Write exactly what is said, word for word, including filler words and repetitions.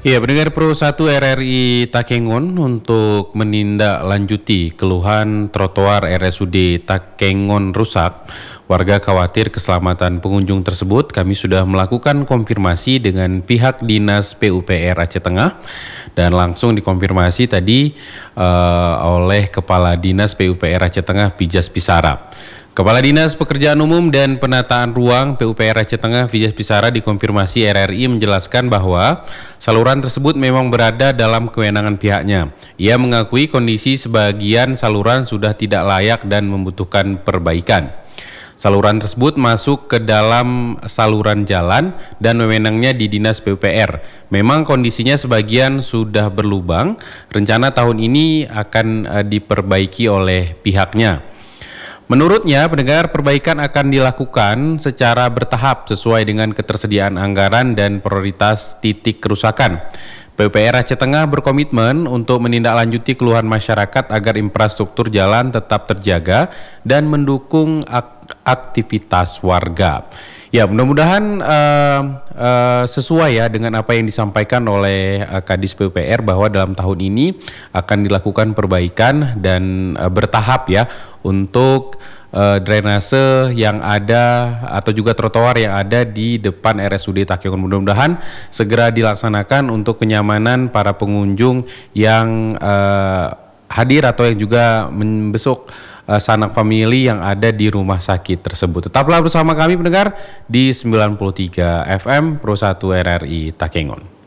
Ya, pendengar Pro satu R R I Takengon untuk menindaklanjuti keluhan trotoar R S U D Takengon rusak. Warga khawatir keselamatan pengunjung tersebut. Kami sudah melakukan konfirmasi dengan pihak Dinas P U P R Aceh Tengah dan langsung dikonfirmasi tadi uh, oleh Kepala Dinas P U P R Aceh Tengah Pijas Pisara. Kepala Dinas Pekerjaan Umum dan Penataan Ruang P U P R Aceh Tengah Pijas Pisara dikonfirmasi R R I menjelaskan bahwa saluran tersebut memang berada dalam kewenangan pihaknya. Ia mengakui kondisi sebagian saluran sudah tidak layak dan membutuhkan perbaikan. Saluran tersebut masuk ke dalam saluran jalan dan wewenangnya di Dinas P U P R. Memang kondisinya sebagian sudah berlubang, rencana tahun ini akan uh, diperbaiki oleh pihaknya. Menurutnya, pendengar, perbaikan akan dilakukan secara bertahap sesuai dengan ketersediaan anggaran dan prioritas titik kerusakan. P U P R Aceh Tengah berkomitmen untuk menindaklanjuti keluhan masyarakat agar infrastruktur jalan tetap terjaga dan mendukung aktivitas warga. Ya, mudah-mudahan uh, uh, sesuai ya dengan apa yang disampaikan oleh uh, Kadis P U P R bahwa dalam tahun ini akan dilakukan perbaikan dan uh, bertahap ya untuk uh, drainase yang ada atau juga trotoar yang ada di depan R S U D Takengon. Mudah-mudahan segera dilaksanakan untuk kenyamanan para pengunjung yang uh, hadir atau yang juga membesuk uh, sanak famili yang ada di rumah sakit tersebut. Tetaplah bersama kami pendengar di sembilan puluh tiga F M Pro satu R R I Takengon.